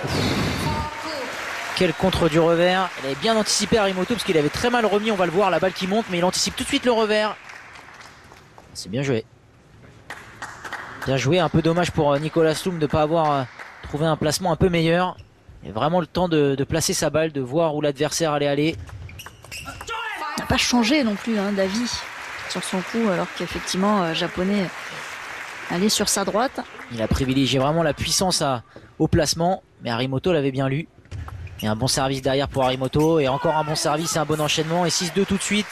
Quel contre du revers. Il avait bien anticipé Harimoto parce qu'il avait très mal remis, on va le voir, la balle qui monte, mais il anticipe tout de suite le revers. C'est bien joué. Bien joué, un peu dommage pour Nicolas Loum de ne pas avoir trouvé un placement un peu meilleur. Il a vraiment le temps de placer sa balle, de voir où l'adversaire allait aller. Il n'a pas changé non plus d'avis sur son coup, alors qu'effectivement, japonais allait sur sa droite. Il a privilégié vraiment la puissance au placement, mais Harimoto l'avait bien lu. Et un bon service derrière pour Harimoto, et encore un bon service et un bon enchaînement, et 6-2 tout de suite.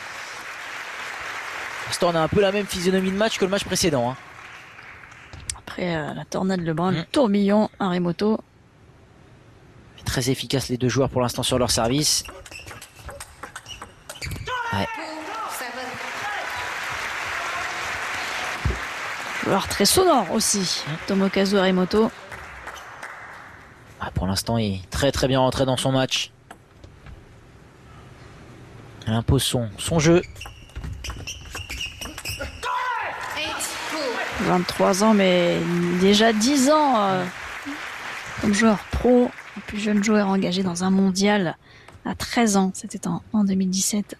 Pour l'instant, on a un peu la même physionomie de match que le match précédent. Après la tornade Lebrun, le tourbillon, Harimoto. Très efficaces les deux joueurs pour l'instant sur leur service. Ouais. Joueur très sonore aussi, Tomokazu Harimoto. Pour l'instant, il est très très bien rentré dans son match. Il impose son jeu. 23 ans, mais déjà 10 ans comme joueur pro. Le plus jeune joueur engagé dans un mondial à 13 ans. C'était en 2017.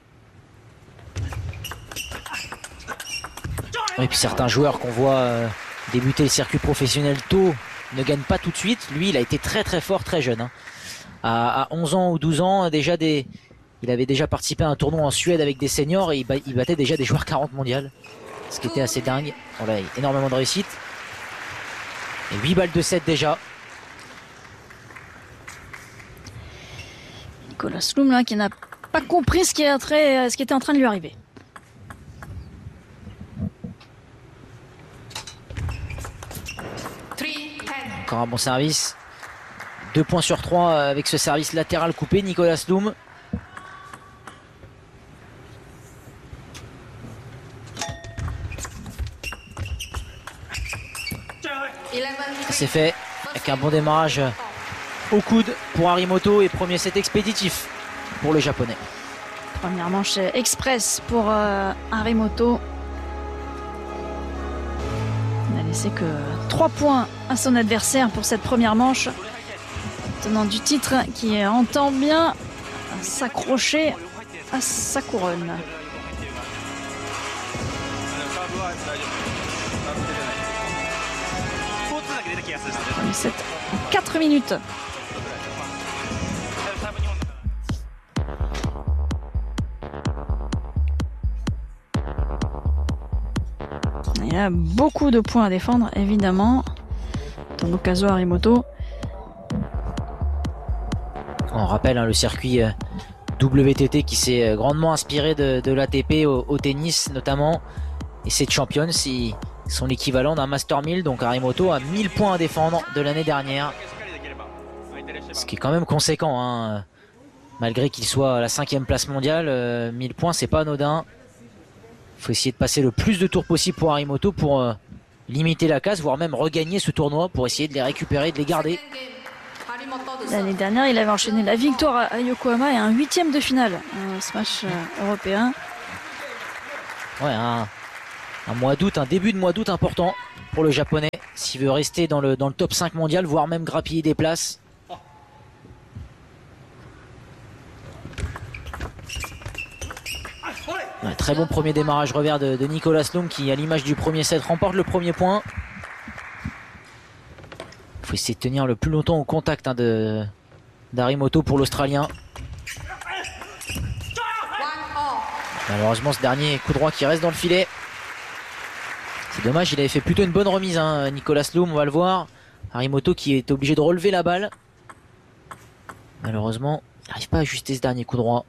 Et puis certains joueurs qu'on voit débuter le circuit professionnel tôt ne gagnent pas tout de suite. Lui, il a été très très fort, très jeune. À 11 ans ou 12 ans, il avait déjà participé à un tournoi en Suède avec des seniors et il battait déjà des joueurs 40 mondial. Ce qui était assez dingue. On a énormément de réussite. Et 8 balles de 7 déjà. Nicolas Loum là, qui n'a pas compris ce qui était en train de lui arriver. Encore un bon service. 2 points sur 3 avec ce service latéral coupé, Nicolas Loum. C'est fait avec un bon démarrage au coude pour Harimoto et premier set expéditif pour le japonais. Première manche express pour Harimoto. Il n'a laissé que 3 points à son adversaire pour cette première manche. Tenant du titre qui entend bien s'accrocher à sa couronne. Premier set en 4 minutes. Il y a beaucoup de points à défendre, évidemment. Tomokazu Harimoto. On rappelle le circuit WTT qui s'est grandement inspiré de l'ATP au tennis notamment. Et ces champions, ils sont l'équivalent d'un Master 1000. Donc Harimoto a 1000 points à défendre de l'année dernière. Ce qui est quand même conséquent. Malgré qu'il soit à la 5e place mondiale, 1000 points, c'est pas anodin. Il faut essayer de passer le plus de tours possible pour Harimoto pour limiter la casse, voire même regagner ce tournoi pour essayer de les récupérer, de les garder. L'année dernière, il avait enchaîné la victoire à Yokohama et un 8e de finale, un smash européen. Ouais, un mois d'août, un début de mois d'août important pour le japonais s'il veut rester dans le top 5 mondial, voire même grappiller des places. Ouais, très bon premier démarrage revers de Nicolas Loum qui, à l'image du premier set, remporte le premier point. Il faut essayer de tenir le plus longtemps au contact d'Harimoto pour l'Australien. Malheureusement, ce dernier coup droit qui reste dans le filet. C'est dommage, il avait fait plutôt une bonne remise, Nicolas Loum, on va le voir. Harimoto qui est obligé de relever la balle. Malheureusement, il n'arrive pas à ajuster ce dernier coup droit.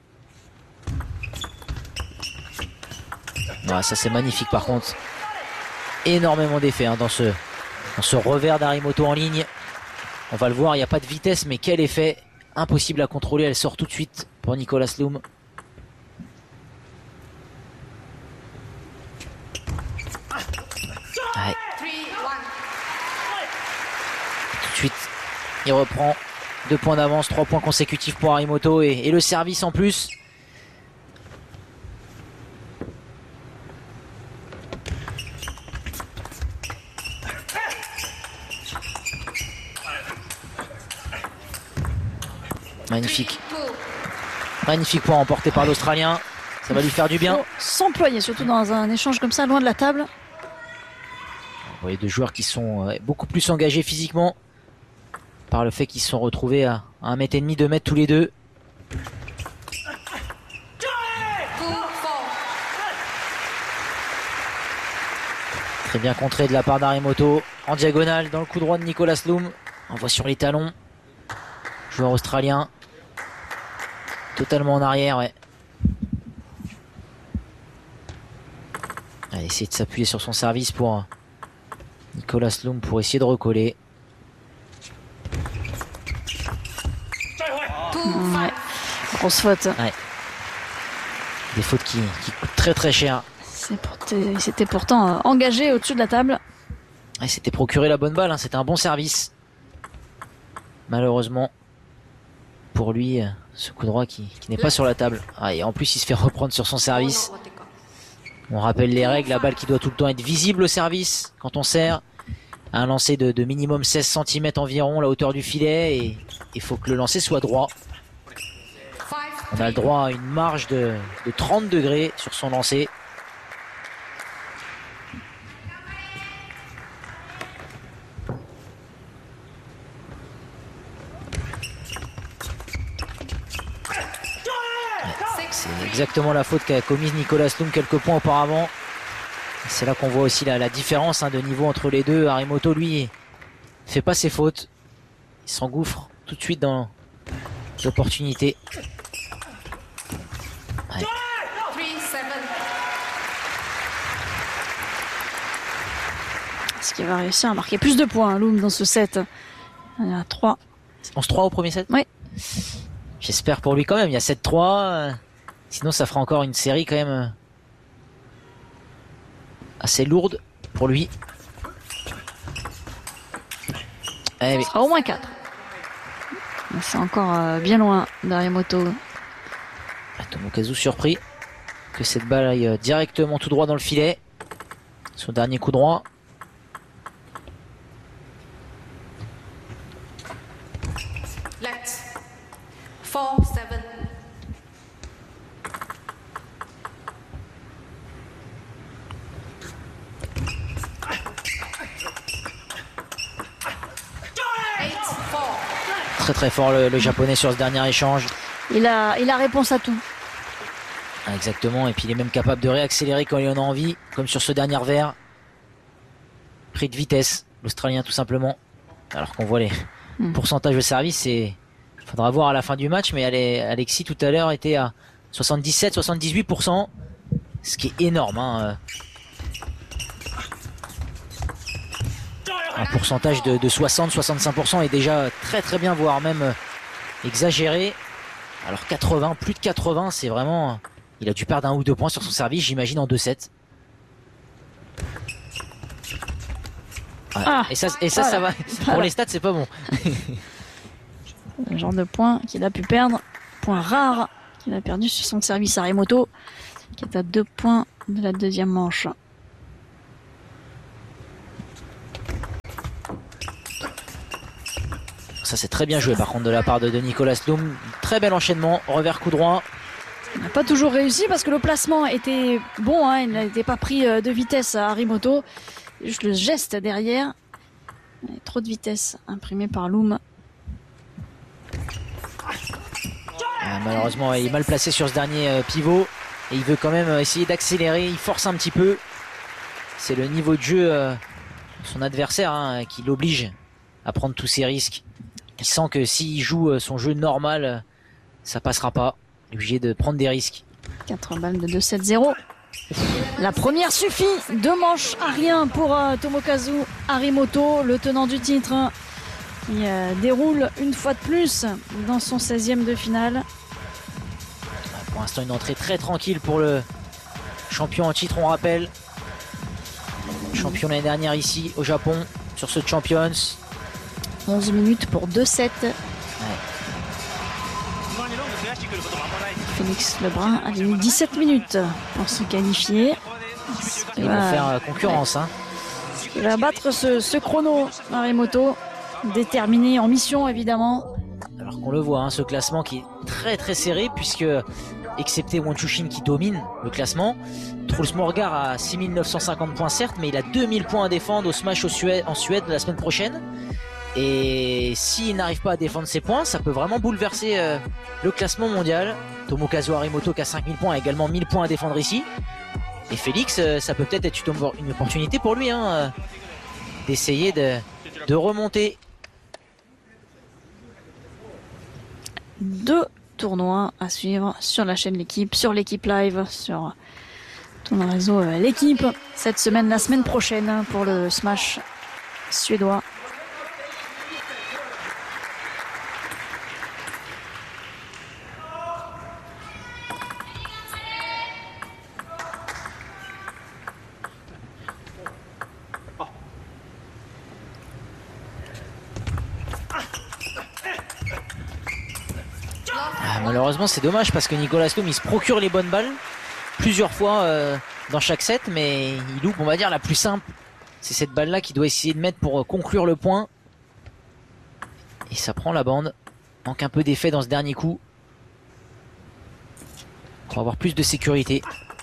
Ouais, ça c'est magnifique par contre. Énormément d'effet dans ce revers d'Harimoto en ligne. On va le voir, il n'y a pas de vitesse, mais quel effet. Impossible à contrôler, elle sort tout de suite pour Nicolas Loum. Ouais. Tout de suite, il reprend 2 points d'avance, 3 points consécutifs pour Harimoto et le service en plus. Magnifique. Magnifique point emporté par l'Australien. Ça va lui faire du bien. S'employer, surtout dans un échange comme ça, loin de la table. Vous voyez deux joueurs qui sont beaucoup plus engagés physiquement par le fait qu'ils se sont retrouvés à 1,5 m, 2 m tous les deux. Très bien contré de la part d'Arimoto. En diagonale dans le coup droit de Nicolas Loom. Envoie sur les talons. Joueur australien. Totalement en arrière, ouais. Allez, essayer de s'appuyer sur son service pour Nicolas Loom pour essayer de recoller. Ouais. Grosse faute. Ouais. Des fautes qui coûtent très très cher. C'était pourtant engagé au-dessus de la table. Ouais, c'était procuré la bonne balle, hein. C'était un bon service. Malheureusement, pour lui, ce coup droit qui n'est pas sur la table. Ah, et en plus, il se fait reprendre sur son service. On rappelle les règles, la balle qui doit tout le temps être visible au service quand on sert. À un lancer de minimum 16 cm environ, la hauteur du filet. Et il faut que le lancer soit droit. On a le droit à une marge de 30 degrés sur son lancer. C'est exactement la faute qu'a commise Nicolas Loom quelques points auparavant. C'est là qu'on voit aussi la différence de niveau entre les deux. Arimoto, lui, fait pas ses fautes. Il s'engouffre tout de suite dans l'opportunité. Ouais. Est-ce qu'il va réussir à marquer plus de points, Loom, dans ce set? Il y a 3. 11-3 au premier set? Oui. J'espère pour lui quand même. Il y a 7-3. Sinon, ça fera encore une série quand même assez lourde pour lui. Ça sera au moins 4. C'est encore bien loin d'Arimoto. Tomokazu surpris que cette balle aille directement tout droit dans le filet. Son dernier coup droit. Let's 4-7. Très très fort le japonais sur ce dernier échange. Il a réponse à tout. Exactement, et puis il est même capable de réaccélérer quand il en a envie, comme sur ce dernier revers. Pris de vitesse, l'Australien tout simplement. Alors qu'on voit les pourcentages de service, il faudra voir à la fin du match, mais Alexis tout à l'heure était à 77-78%, ce qui est énorme, hein. Un pourcentage de 60-65% est déjà très très bien, voire même exagéré. Alors 80, plus de 80, c'est vraiment... Il a dû perdre 1 ou 2 points sur son service, j'imagine, en 2 sets. Ah, et ça va. Pour les stats, c'est pas bon. Le genre de point qu'il a pu perdre. Point rare qu'il a perdu sur son service Arimoto, qui est à 2 points de la deuxième manche. Ça, c'est très bien joué par contre de la part de Nicolas Loom. Très bel enchaînement, revers coup droit. Il n'a pas toujours réussi parce que le placement était bon, hein, il n'était pas pris de vitesse à Arimoto. Juste le geste derrière. Trop de vitesse imprimé par Loom. Malheureusement, il est mal placé sur ce dernier pivot. Et il veut quand même essayer d'accélérer. Il force un petit peu. C'est le niveau de jeu de son adversaire, hein, qui l'oblige à prendre tous ses risques. Il sent que s'il joue son jeu normal, ça passera pas. Il est obligé de prendre des risques. 4 balles de 2-7-0. La première suffit. 2 manches à rien pour Tomokazu Arimoto, le tenant du titre. Il déroule une fois de plus dans son 16e de finale. Pour l'instant, une entrée très tranquille pour le champion en titre, on rappelle. Champion l'année dernière ici au Japon sur ce Champions. 11 minutes pour 2-7. Ouais. Félix Lebrun a mis 17 minutes pour se qualifier. Il va faire concurrence. Hein. Il va battre ce chrono Arimoto. Déterminé en mission évidemment. Alors qu'on le voit, hein, ce classement qui est très très serré, puisque, excepté Won Chushin qui domine le classement, Truls Morgar a 6950 points certes, mais il a 2000 points à défendre au Smash en Suède la semaine prochaine. Et s'il n'arrive pas à défendre ses points, ça peut vraiment bouleverser le classement mondial. Tomokazu Harimoto qui a 5000 points a également 1000 points à défendre ici. Et Félix, ça peut peut-être être une opportunité pour lui, hein, d'essayer de remonter. 2 tournois à suivre sur la chaîne L'équipe, sur l'équipe live, sur tout le réseau L'équipe. Cette semaine, la semaine prochaine pour le Smash suédois. Malheureusement c'est dommage parce que Nicolas Lum il se procure les bonnes balles plusieurs fois dans chaque set, mais il loupe on va dire la plus simple. C'est cette balle là qu'il doit essayer de mettre pour conclure le point. Et ça prend la bande. Manque un peu d'effet dans ce dernier coup. Pour avoir plus de sécurité.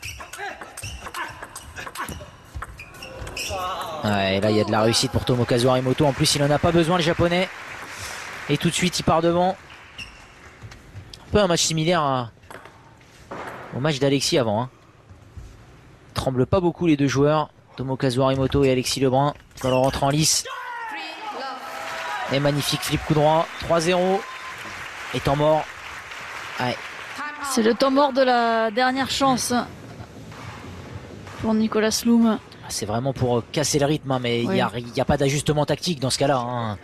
Ouais, là il y a de la réussite pour Tomokazu Harimoto. En plus il en a pas besoin le japonais. Et tout de suite il part devant. Un peu un match similaire au match d'Alexis avant. Hein. Ils tremblent pas beaucoup les deux joueurs. Tomokazu Harimoto et Alexis Lebrun dans leur rentrée en lice. Et magnifique flip coup droit. 3-0. Et temps mort. Ouais. C'est le temps mort de la dernière chance pour Nicolas Lum. C'est vraiment pour casser le rythme, hein, mais il oui. n'y a pas d'ajustement tactique dans ce cas-là. Hein.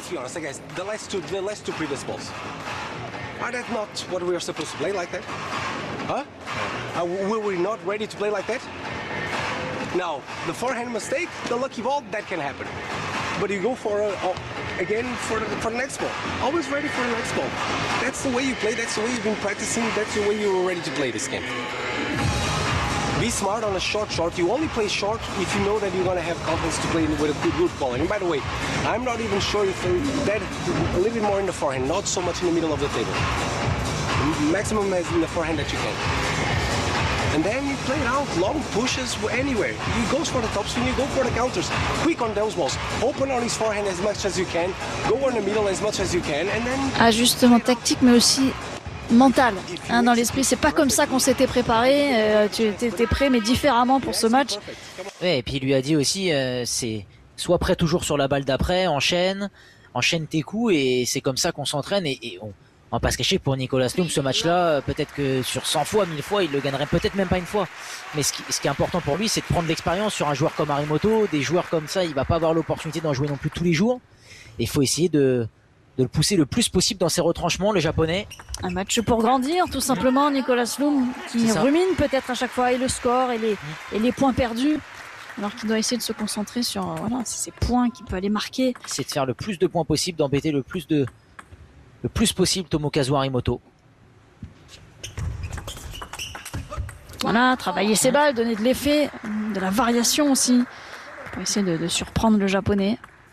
Are that not what we are supposed to play like that? Huh? Were we not ready to play like that? Now, the forehand mistake, the lucky ball, that can happen. But you go for again for the next ball. Always ready for the next ball. That's the way you play. That's the way you've been practicing. That's the way you were ready to play this game. Be smart on a short. You only play short if you know that you're going to have confidence to play with a good ball. And by the way, I'm not even sure if that a little bit more in the forehand, not so much in the middle of the table. Maximum as in the forehand that you can. And then you play it out, long pushes anywhere. You go for the topspin, you go for the counters. Quick on those balls. Open on his forehand as much as you can. Go in the middle as much as you can. And then... Ajustement tactique, mais aussi mental, hein, dans l'esprit. C'est pas comme ça qu'on s'était préparé. Tu étais prêt, mais différemment pour ce match. Ouais, et puis il lui a dit aussi, c'est sois prêt toujours sur la balle d'après, enchaîne tes coups, et c'est comme ça qu'on s'entraîne. Et on va pas se cacher, pour Nicolas Lum, ce match-là, peut-être que sur 100 fois, 1000 fois, il le gagnerait peut-être même pas une fois. Mais ce qui est important pour lui, c'est de prendre l'expérience sur un joueur comme Harimoto. Des joueurs comme ça, il va pas avoir l'opportunité d'en jouer non plus tous les jours. Et il faut essayer de le pousser le plus possible dans ses retranchements, le japonais. Un match pour grandir, tout simplement. Nicolas Lum qui rumine peut-être à chaque fois et le score et les points perdus, alors qu'il doit essayer de se concentrer sur ces points qu'il peut aller marquer. C'est de faire le plus de points possible, d'embêter le plus possible Tomokazu Harimoto. Voilà, travailler ses balles, donner de l'effet, de la variation aussi, pour essayer de surprendre le japonais.